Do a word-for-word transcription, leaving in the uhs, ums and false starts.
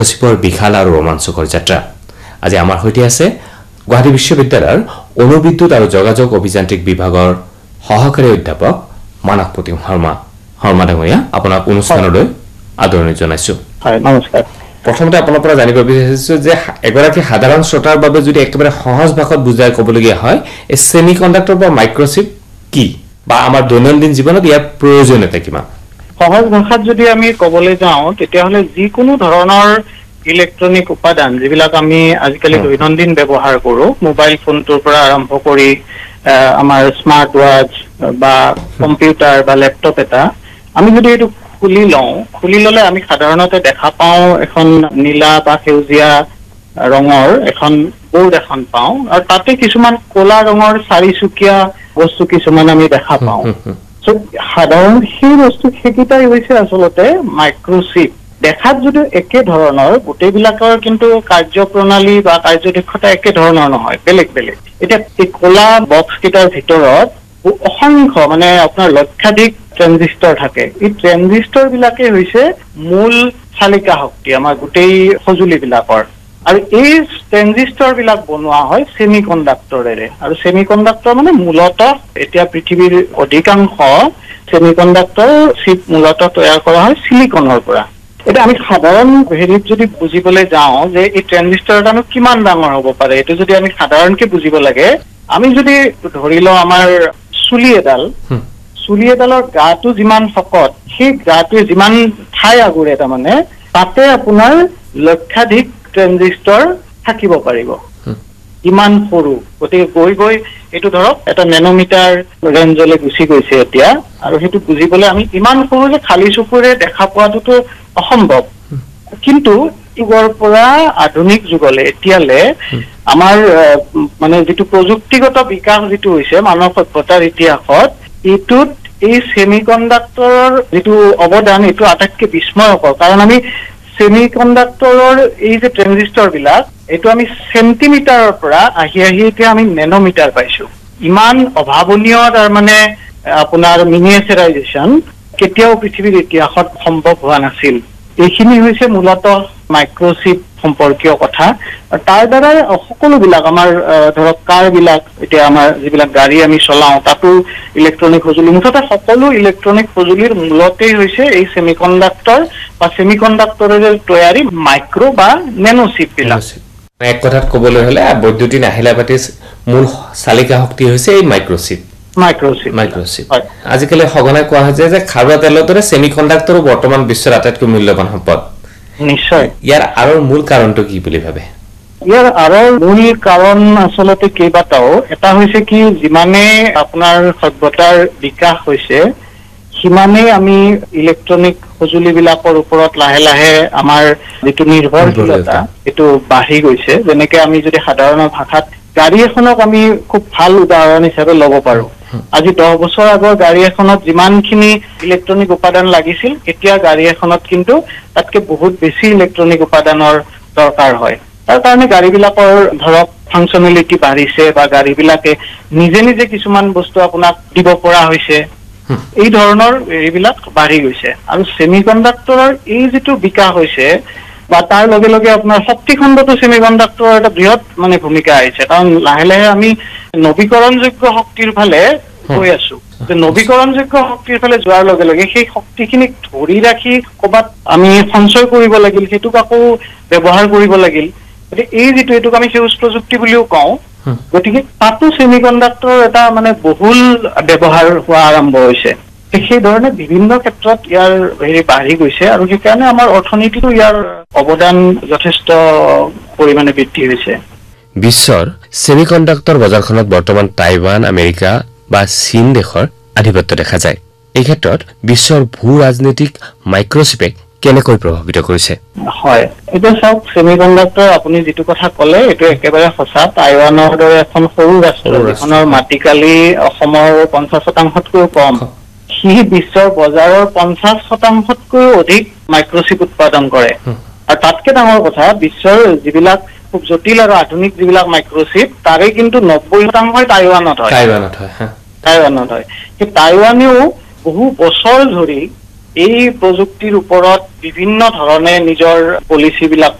চিপৰ বিশাল আৰু ৰোমাঞ্চকৰ যাত্ৰা আজি আমাৰ সৈতে আছে গুৱাহাটী বিশ্ববিদ্যালয়ৰ অনুবিদ্যুৎ আৰু যোগাযোগ অভিযান্ত্ৰিক বিভাগৰ সহকাৰী অধ্যাপক মানস প্ৰতিম শৰ্মা শৰ্মা ডাঙৰীয়া আপোনাক অনুষ্ঠানলৈ আদৰণি জনাইছো হয় নমস্কাৰ প্ৰথমতে আপোনাৰ পৰা জানিব বিচাৰিছো যে এগৰাকী সাধাৰণ শ্ৰোতাৰ বাবে যদি একেবাৰে সহজ ভাষাত বুজাই ক'বলগীয়া হয় এই সেমিকন্ডাক্টৰ বা মাইক্ৰ'চিপ কি বা আমাৰ দৈনন্দিন জীৱনত ইয়াৰ প্ৰয়োজনীয়তা কিমান সহজ ভাষাত যদি আমি ক'বলৈ যাওঁ তেতিয়াহ'লে যিকোনো ধৰণৰ ইলেক্ট্ৰনিক উপাদান যিবিলাক আমি আজিকালি দৈনন্দিন ব্যৱহাৰ কৰোঁ মোবাইল ফোনটোৰ পৰা আৰম্ভ কৰি আমাৰ স্মাৰ্ট ৱাচ বা কম্পিউটাৰ বা লেপটপ এটা আমি যদি এইটো খুলি লওঁ খুলি ল'লে আমি সাধাৰণতে দেখা পাওঁ এখন নীলা বা সেউজীয়া ৰঙৰ এখন বৰ্ড এখন পাওঁ আৰু তাতে কিছুমান ক'লা ৰঙৰ চাৰিচুকীয়া বস্তু কিছুমান আমি দেখা পাওঁ So, সাধাৰণ সেই বস্তু সেইকেইটাই হৈছে আচলতে মাইক্ৰ'চিপ দেখাত যদিও একে ধৰণৰ গোটেইবিলাকৰ কিন্তু কাৰ্যপ্ৰণালী বা কাৰ্যদক্ষতা একে ধৰণৰ নহয় বেলেগ বেলেগ এতিয়া এই ক'লা বক্স কেইটাৰ ভিতৰত অসংখ্য মানে আপোনাৰ লক্ষাধিক ট্ৰেনজিষ্টৰ থাকে এই ট্ৰেনজিষ্টৰ বিলাকে হৈছে মূল চালিকা শক্তি আমাৰ গোটেই সঁজুলিবিলাকৰ আৰু এই ট্ৰেনজিষ্টৰ বিলাক বনোৱা হয় সেমিকন্ডাক্টৰেৰে আৰু সেমিকন্ডাক্টৰ মানে মূলতঃ এতিয়া পৃথিৱীৰ অধিকাংশ সেমিকন্ডাক্টৰ চিপ মূলতঃ তৈয়াৰ কৰা হয় সিলিকনৰ পৰা এটা আমি সাধাৰণ হেৰিত যদি বুজিবলৈ যাওঁ যে এই ট্ৰেনজিষ্টৰ এটানো কিমান ডাঙৰ হ'ব পাৰে এইটো যদি আমি সাধাৰণকে বুজিব লাগে আমি যদি ধৰি লওঁ আমাৰ চুলি এডাল চুলি এডালৰ গাটো যিমান শকত সেই গাটোৱে যিমান ঠাই আগুৰে তাৰমানে তাতে আপোনাৰ লক্ষাধিক ট্ৰেনজিষ্টৰ থাকিব পাৰিব ইমান সৰু গতিকে গৈ গৈ এইটো ধৰক এটা নেনোমিটাৰ ৰেঞ্জলৈ গুচি গৈছে এতিয়া আৰু সেইটো বুজিবলৈ আমি ইমান সৰু যে খালী চকুৰে দেখা পোৱাটোতো অসম্ভৱ কিন্তু যুগৰ পৰা আধুনিক যুগলৈ এতিয়ালৈ আমাৰ মানে যিটো প্ৰযুক্তিগত বিকাশ যিটো হৈছে মানৱ সভ্যতাৰ ইতিহাসত এইটোত এই সেমিকন্ডাক্টৰৰ যিটো অৱদান এইটো আটাইতকৈ বিস্ময়কৰ কাৰণ আমি সেমিকন্ডাক্টৰৰ এই যে ট্ৰেনজিষ্টৰ বিলাক এইটো আমি চেণ্টিমিটাৰৰ পৰা আহি আহি এতিয়া আমি নেনোমিটাৰ পাইছো ইমান অভাৱনীয় তাৰ মানে আপোনাৰ মিনিয়েচাৰাইজেশ্যন কেতিয়াও পৃথিৱীৰ ইতিহাসত সম্ভৱ হোৱা নাছিল এইখিনি হৈছে মূলতঃ মাইক্ৰ'চিপ সম্পৰ্কীয় কথা তাৰ দ্বাৰাই সকলোবিলাক আমাৰ ধৰক কাৰ বিলাক এতিয়া আমাৰ যিবিলাক গাড়ী আমি চলাওঁ তাতো ইলেক্ট্ৰনিক সঁজুলি মুঠতে সকলো ইলেক্ট্ৰনিক সঁজুলিৰ মূলতেই হৈছে এই সেমিকন্ডাক্টৰ বা সেমিকন্ডাক্টৰেৰে তৈয়াৰী মাইক্ৰ' বা নেনোচিপ বিলাক এক কথাত ক'বলৈ হ'লে বৈদ্যুতিন আহিলা পাতিৰ মূল চালিকা শক্তি হৈছে এই মাইক্ৰ'চিপ মাইক্ৰ'চিপ মাইক্ৰ'চিপ আজিকালি সঘনাই কোৱা হৈছে যে খাৰুৱা তেলৰ দৰে সেমিকন্ডাক্টৰো বৰ্তমান বিশ্বৰ আটাইতকৈ মূল্যৱান সম্পদ নিশ্চয় ইয়াৰ আঁৰৰ মূল কাৰণটো কি বুলি ভাবে ইয়াৰ আঁৰৰ মূল কাৰণ আচলতে কেইবাটাও এটা হৈছে কি যিমানে আপোনাৰ সভ্যতাৰ বিকাশ হৈছে সিমানেই আমি ইলেক্ট্ৰনিক সঁজুলিবিলাকৰ ওপৰত লাহে লাহে আমাৰ যিটো নিৰ্ভৰশীলতা এইটো বাঢ়ি গৈছে যেনেকে আমি যদি সাধাৰণ ভাষাত গাড়ী এখনক আমি খুব ভাল উদাহৰণ হিচাপে ল'ব পাৰো আজি দহ বছৰ আগৰ গাড়ী এখনত যিমানখিনি ইলেক্ট্ৰনিক উপাদান লাগিছিল এতিয়া গাড়ী এখনত কিন্তু তাতকে বহুত বেছি ইলেক্ট্ৰনিক উপাদানৰ দৰকাৰ হয় তাৰ কাৰণে গাড়ীবিলাকৰ ধৰক ফাংচনেলিটি বাঢ়িছে বা গাড়ীবিলাকে নিজে নিজে কিছুমান বস্তু আপোনাক দিব পৰা হৈছে এই ধৰণৰ এইবিলাক বাঢ়ি গৈছে আৰু সেমিকন্ডাক্টৰৰ এই যিটো বিকাশ হৈছে বা তাৰ লগে লগে আপোনাৰ শক্তি খণ্ডটো সেমিকন্ডাক্টৰৰ এটা বৃহৎ মানে ভূমিকা আহিছে কাৰণ লাহে লাহে আমি নৱীকৰণযোগ্য শক্তিৰ ফালে গৈ আছো নৱীকৰণযোগ্য শক্তিৰ ফালে যোৱাৰ লগে লগে সেই শক্তিখিনিক ধৰি ৰাখি ক'ৰবাত আমি সঞ্চয় কৰিব লাগিল সেইটোক আকৌ ব্যৱহাৰ কৰিব লাগিল গতিকে এই যিটো এইটোক আমি সেউজ প্ৰযুক্তি বুলিও কওঁ গতিকে তাতো সেমিকন্ডাক্টৰ এটা মানে বহুল ব্যৱহাৰ হোৱা আৰম্ভ হৈছে সেইধৰণে বিভিন্ন ক্ষেত্ৰত ইয়াৰ হেৰি বাঢ়ি গৈছে আৰু সেইকাৰণে আমাৰ অৰ্থনীতিতো ইয়াৰ অৱদান যথেষ্ট পৰিমাণে বৃদ্ধি হৈছে বিশ্বৰ সেমিকন্ডাক্টৰ বজাৰখনত বৰ্তমান টাইৱান আমেৰিকা বা চীন দেশৰ আধিপত্য দেখা যায় এই ক্ষেত্ৰত বিশ্বৰ ভূ ৰাজনীতিক মাইক্ৰ'চিপে কেনেকৈ প্ৰভাৱিত কৰিছে হয় এতিয়া চাওক সেমিকন্ডাক্টৰ আপুনি যিটো কথা ক'লে এইটো একেবাৰে সঁচা টাইৱানৰ দৰে এখন সৰু ৰাষ্ট্ৰ যিখনৰ মাটিকালি অসমৰ পঞ্চাছ শতাংশতকৈও কম সি বিশ্বৰ বজাৰৰ পঞ্চাছ শতাংশতকৈ অধিক মাইক্ৰ'চিপ উৎপাদন কৰে আৰু তাতকে ডাঙৰ কথা বিশ্বৰ যিবিলাক খুব জটিল আৰু আধুনিক যিবিলাক মাইক্ৰ'চিপ তাৰে কিন্তু নব্বৈ শতাংশই টাইৱানত হয় টাইৱানত হয় টাইৱানত হয় সেই টাইৱানেও বহু বছৰ ধৰি এই প্ৰযুক্তিৰ ওপৰত বিভিন্ন ধৰণে নিজৰ পলিচিবিলাক